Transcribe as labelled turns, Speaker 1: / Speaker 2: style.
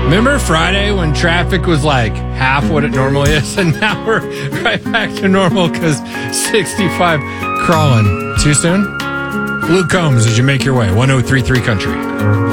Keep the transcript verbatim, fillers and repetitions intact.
Speaker 1: Remember Friday when traffic was like half what it normally is, and now we're right back to normal because sixty-five crawling. Too soon? Luke Combs as you make your way. one oh three point three Country.